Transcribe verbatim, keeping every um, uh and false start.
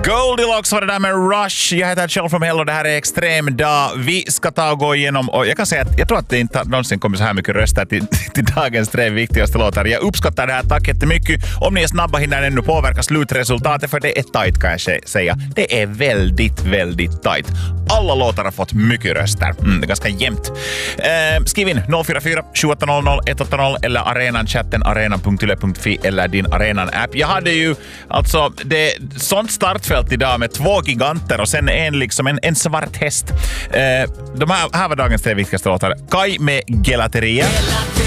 Goldilocks var det där med Rush. Jag heter Kjell from Hell och det här är Extrem dag. Vi ska ta och gå igenom, och jag kan säga att jag tror att det inte någonsin kommer så här mycket röster till, till dagens tre viktigaste låtar. Jag uppskattar det här, tack jättemycket. Om ni är snabba hinner ännu påverka slutresultatet, för det är tight kan jag säga. Det är väldigt, väldigt tight. Alla låtar har fått mycket röster. Mm, det är ganska jämnt. Eh, skriv in noll fyra fyra sju åtta noll noll ett åtta noll eller arenan-chatten arenan punkt yle punkt fi eller din Arenan-app. Jag hade ju alltså det sånt startfält idag med två giganter och sen en liksom en, en svart häst. Eh, de här, här var dagens tre viktigaste låtar. Kai med Gelateria.